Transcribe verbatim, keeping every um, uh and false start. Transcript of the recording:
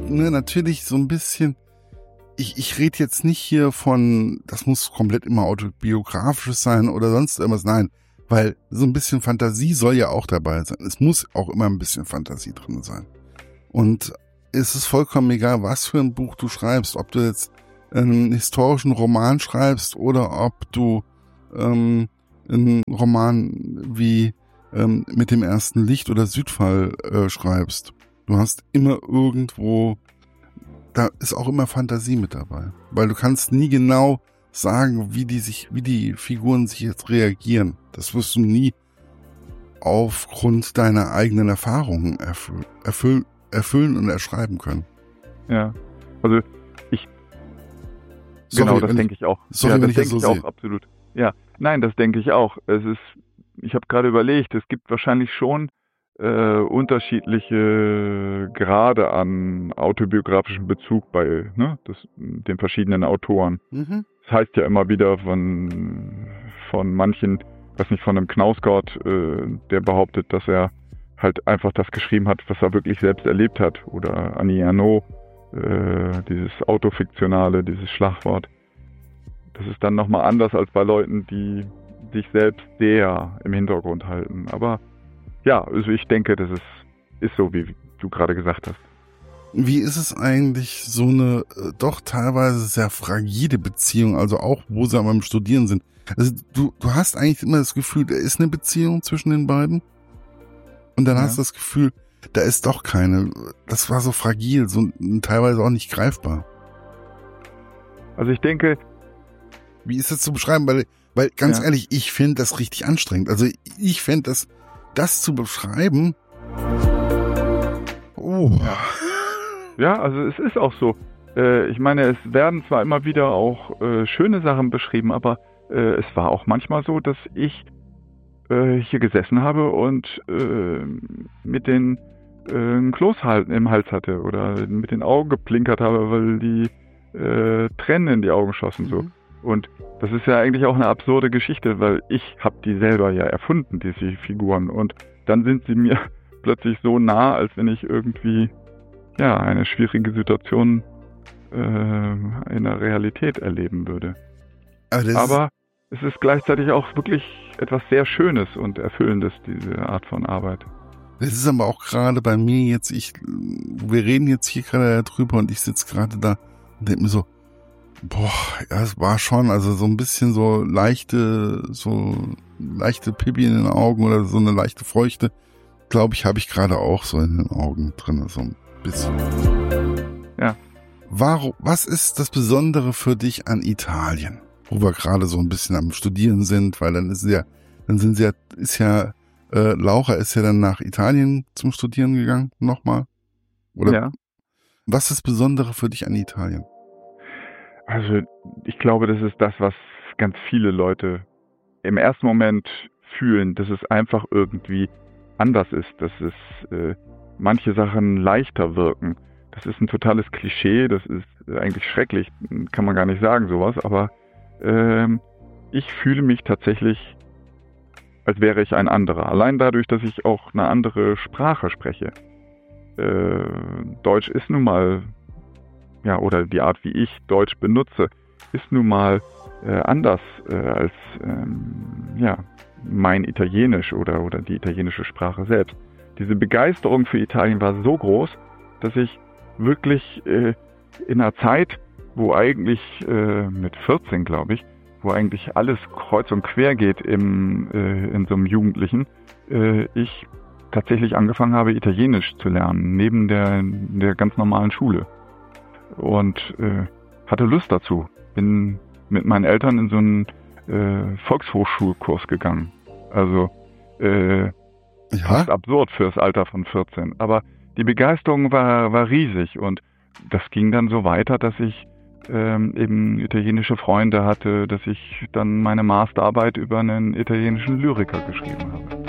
ne, natürlich so ein bisschen, ich, ich rede jetzt nicht hier von, das muss komplett immer autobiografisches sein oder sonst irgendwas, nein, weil so ein bisschen Fantasie soll ja auch dabei sein. Es muss auch immer ein bisschen Fantasie drin sein. Und es ist vollkommen egal, was für ein Buch du schreibst, ob du jetzt einen historischen Roman schreibst oder ob du ähm, einen Roman wie ähm, Mit dem ersten Licht oder Südfall äh, schreibst. Du hast immer irgendwo, da ist auch immer Fantasie mit dabei, weil du kannst nie genau sagen, wie die sich, wie die Figuren sich jetzt reagieren. Das wirst du nie aufgrund deiner eigenen Erfahrungen erfüll, erfüll, erfüllen und erschreiben können. Ja, also ich Sorry, genau, das denke ich auch. Sorry, ja, das wenn ich das denke so ich sehe. auch absolut. Ja, nein, das denke ich auch. Es ist, ich habe gerade überlegt, es gibt wahrscheinlich schon äh, unterschiedliche Grade an autobiografischem Bezug bei ne, das, den verschiedenen Autoren. Mhm. Das heißt ja immer wieder von, von manchen, weiß nicht, von einem Knausgott, äh, der behauptet, dass er halt einfach das geschrieben hat, was er wirklich selbst erlebt hat. Oder Annie Ernaux, äh, dieses Autofiktionale, dieses Schlagwort. Das ist dann nochmal anders als bei Leuten, die sich selbst sehr im Hintergrund halten. Aber ja, also ich denke, das ist, ist so, wie du gerade gesagt hast. Wie ist es eigentlich, so eine äh, doch teilweise sehr fragile Beziehung, also auch, wo sie beim Studieren sind? Also du, du hast eigentlich immer das Gefühl, da ist eine Beziehung zwischen den beiden und dann Ja. hast du das Gefühl, da ist doch keine. Das war so fragil, so teilweise auch nicht greifbar. Also ich denke, Wie ist das zu beschreiben? Weil, weil ganz Ja. ehrlich, ich finde das richtig anstrengend. Also ich finde das, das zu beschreiben. Oh. Ja. Ja, also es ist auch so. Äh, ich meine, es werden zwar immer wieder auch äh, schöne Sachen beschrieben, aber äh, es war auch manchmal so, dass ich äh, hier gesessen habe und äh, mit den äh, einen Kloß halt im Hals hatte oder mit den Augen geplinkert habe, weil die äh, Tränen in die Augen schossen so. Mhm. Und das ist ja eigentlich auch eine absurde Geschichte, weil ich habe die selber ja erfunden, diese Figuren. Und dann sind sie mir plötzlich so nah, als wenn ich irgendwie ja eine schwierige Situation äh, in der Realität erleben würde. Aber, das Aber es ist gleichzeitig auch wirklich etwas sehr Schönes und Erfüllendes, diese Art von Arbeit. Das ist aber auch gerade bei mir jetzt, ich, wir reden jetzt hier gerade drüber und ich sitze gerade da und denke mir so, boah, ja, es war schon, also so ein bisschen so leichte, so leichte Pipi in den Augen oder so eine leichte Feuchte, glaube ich, habe ich gerade auch so in den Augen drin, so ein bisschen. Ja. Warum, was ist das Besondere für dich an Italien? Wo wir gerade so ein bisschen am Studieren sind, weil dann ist ja, dann sind sie ja, ist ja, äh, Laura ist ja dann nach Italien zum Studieren gegangen, nochmal. Oder? Ja. Was ist das Besondere für dich an Italien? Also ich glaube, das ist das, was ganz viele Leute im ersten Moment fühlen, dass es einfach irgendwie anders ist, dass es äh, manche Sachen leichter wirken. Das ist ein totales Klischee, das ist eigentlich schrecklich, kann man gar nicht sagen sowas, aber ähm, ich fühle mich tatsächlich, als wäre ich ein anderer. Allein dadurch, dass ich auch eine andere Sprache spreche. Äh, Deutsch ist nun mal, ja, oder die Art, wie ich Deutsch benutze, ist nun mal äh, anders äh, als ähm, ja, mein Italienisch oder, oder die italienische Sprache selbst. Diese Begeisterung für Italien war so groß, dass ich wirklich äh, in einer Zeit, wo eigentlich äh, mit vierzehn, glaube ich, wo eigentlich alles kreuz und quer geht im, äh, in so einem Jugendlichen, äh, ich tatsächlich angefangen habe, Italienisch zu lernen, neben der, der ganz normalen Schule. Und äh, hatte Lust dazu. Bin mit meinen Eltern in so einen äh, Volkshochschulkurs gegangen. Also äh, Ja? fast absurd fürs Alter von vierzehn. Aber die Begeisterung war, war riesig und das ging dann so weiter, dass ich ähm, eben italienische Freunde hatte, dass ich dann meine Masterarbeit über einen italienischen Lyriker geschrieben habe.